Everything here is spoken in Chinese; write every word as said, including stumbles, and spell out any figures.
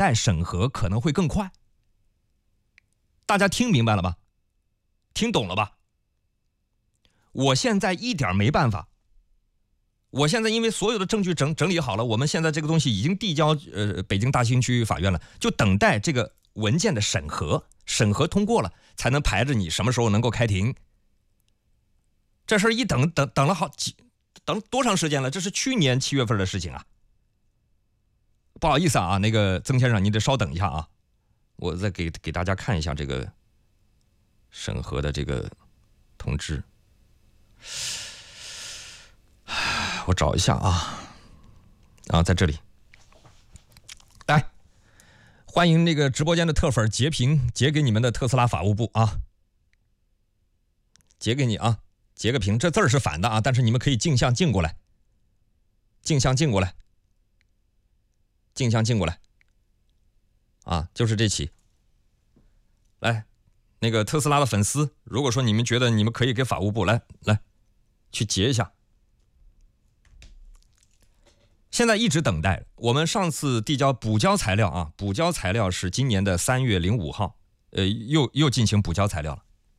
待审核可能会更快。大家听明白了吧？听懂了吧？我现在一点没办法。我现在因为所有的证据整整理好了，我们现在这个东西已经递交呃北京大兴区法院了，就等待这个文件的审核，审核通过了，才能排着你什么时候能够开庭。这事儿一等等等了好几等多长时间了？这是去年七月份的事情啊。不好意思啊，那个曾先生，你得稍等一下啊，我再给给大家看一下这个审核的这个通知。我找一下啊，啊，在这里。来，欢迎那个直播间的特粉截屏截给你们的特斯拉法务部啊，截给你啊，截个屏。这字儿是反的啊，但是你们可以镜像镜过来，镜像镜过来，镜像镜过来，啊，就是这起。来，那个特斯拉的粉丝，如果说你们觉得你们可以给法务部来来去截一下。现在一直等待，我们上次递交补交材料啊，补交材料是今年的三月零五号，呃，又又进行补交材料了。